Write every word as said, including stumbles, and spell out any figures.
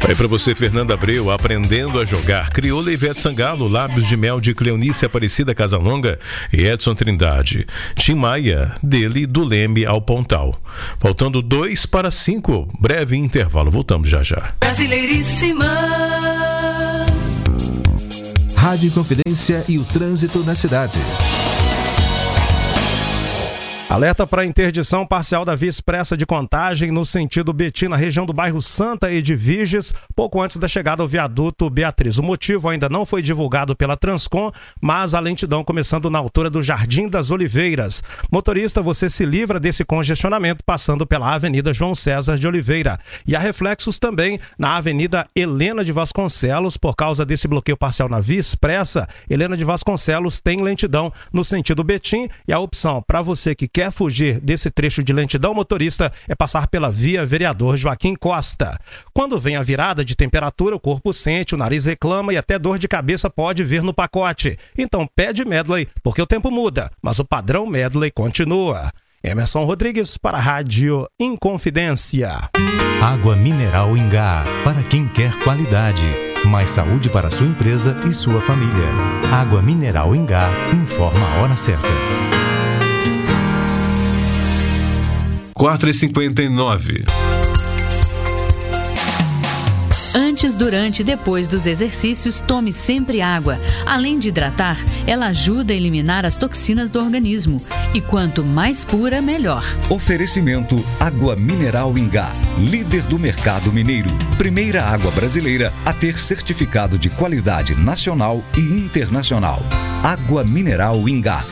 Aí pra você, Fernanda Abreu, aprendendo a jogar. Crioula e Ivete Sangalo, Lábios de Mel de Cleonice Aparecida Casalonga e Edson Trindade. Tim Maia, dele do Leme ao Pontal. Faltando dois para cinco. Breve intervalo. Voltamos já já. Brasileiríssima. Rádio Confidência e o trânsito na cidade. Alerta para interdição parcial da via expressa de Contagem no sentido Betim, na região do bairro Santa Edviges, pouco antes da chegada ao viaduto Beatriz. O motivo ainda não foi divulgado pela Transcom, mas a lentidão começando na altura do Jardim das Oliveiras. Motorista, você se livra desse congestionamento passando pela Avenida João César de Oliveira. E há reflexos também na Avenida Helena de Vasconcelos, por causa desse bloqueio parcial na via expressa. Helena de Vasconcelos tem lentidão no sentido Betim, e a opção para você que quer fugir desse trecho de lentidão, motorista, é passar pela via Vereador Joaquim Costa. Quando vem a virada de temperatura, o corpo sente, o nariz reclama e até dor de cabeça pode vir no pacote. Então pede Medley, porque o tempo muda, mas o padrão Medley continua. Emerson Rodrigues para a Rádio Inconfidência. Água mineral Ingá, para quem quer qualidade. Mais saúde para sua empresa e sua família. Água mineral Ingá, informa a hora certa. quatro e cinquenta e nove. Antes, durante e depois dos exercícios, tome sempre água. Além de hidratar, ela ajuda a eliminar as toxinas do organismo. E quanto mais pura, melhor. Oferecimento Água Mineral Ingá, líder do mercado mineiro. Primeira água brasileira a ter certificado de qualidade nacional e internacional. Água Mineral Ingá,